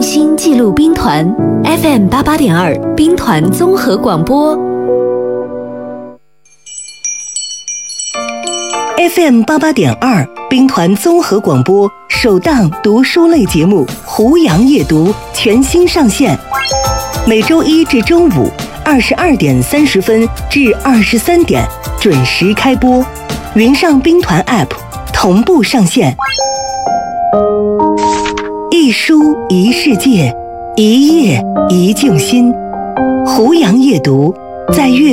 心记录兵团 FM88.2 兵团综合广播。 FM88.2 兵团综合广播首档读书类节目《胡杨夜读》全新上线，每周一至周五22点30分至23点准时开播，云上兵团 App 同步上线。一书一世界，一页一静心。胡杨夜读，在阅